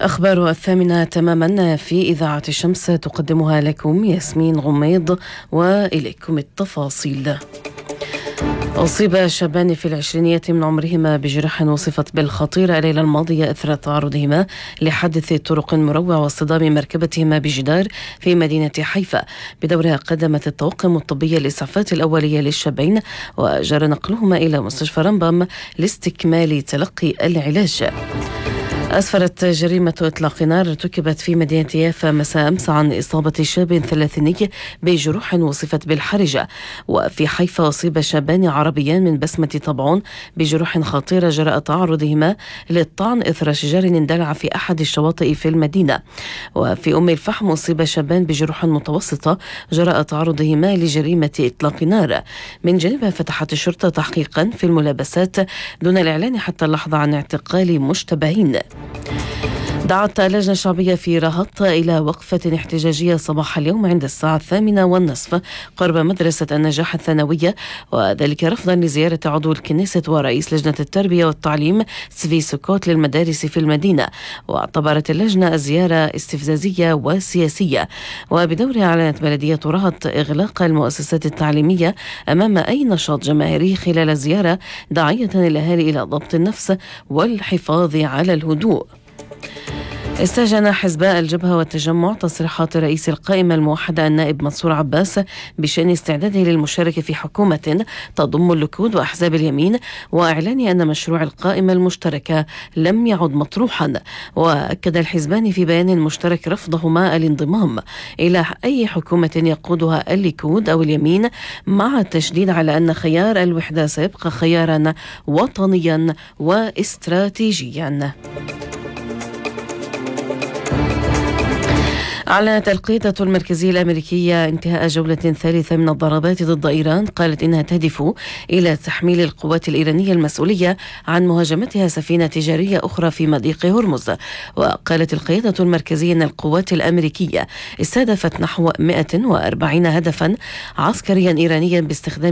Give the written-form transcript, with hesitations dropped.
أخبار 8 تماما في إذاعة الشمس تقدمها لكم ياسمين غميض، وإليكم التفاصيل. أصيب شابان في العشرينيات من عمرهما بجراح وصفت بالخطيرة الليلة الماضية إثر تعرضهما لحادث طرق مروع واصطدام مركبتهما بجدار في مدينة حيفا. بدورها قدمت الطواقم الطبية الإسعافات الأولية للشابين، وجرى نقلهما إلى مستشفى رمبام لاستكمال تلقي العلاج. أسفرت جريمة إطلاق نار ارتكبت في مدينة يافا مساء أمس عن إصابة شاب ثلاثيني بجروح وصفت بالحرجة. وفي حيفا أصيب شابان عربيان من بسمة طبعون بجروح خطيرة جراء تعرضهما للطعن إثر شجار اندلع في أحد الشواطئ في المدينة. وفي أم الفحم أصيب شابان بجروح متوسطة جراء تعرضهما لجريمة إطلاق نار. من جانبها فتحت الشرطة تحقيقا في الملابسات دون الإعلان حتى اللحظة عن اعتقال مشتبهين. دعت اللجنة الشعبية في رهط إلى وقفة احتجاجية صباح اليوم عند الساعة 8:30 قرب مدرسة النجاح الثانوية، وذلك رفضا لزيارة عضو الكنيسة ورئيس لجنة التربية والتعليم سفي سكوت للمدارس في المدينة. واعتبرت اللجنة الزيارة استفزازية وسياسية. وبدورها أعلنت بلدية رهط إغلاق المؤسسات التعليمية أمام أي نشاط جماهيري خلال الزيارة، داعية الأهالي إلى ضبط النفس والحفاظ على الهدوء. استهجن حزباء الجبهة والتجمع تصريحات رئيس القائمة الموحدة النائب منصور عباس بشأن استعداده للمشاركة في حكومة تضم الليكود وأحزاب اليمين، وإعلان أن مشروع القائمة المشتركة لم يعد مطروحا. وأكد الحزبان في بيان مشترك رفضهما الانضمام إلى أي حكومة يقودها الليكود أو اليمين، مع التشديد على أن خيار الوحدة سيبقى خيارا وطنيا واستراتيجيا. أعلنت القيادة المركزية الأمريكية انتهاء جولة ثالثة من الضربات ضد إيران، قالت إنها تهدف إلى تحميل القوات الإيرانية المسؤولية عن مهاجمتها سفينة تجارية أخرى في مضيق هرمز. وقالت القيادة المركزية أن القوات الأمريكية استهدفت نحو 140 هدفا عسكريا إيرانيا باستخدام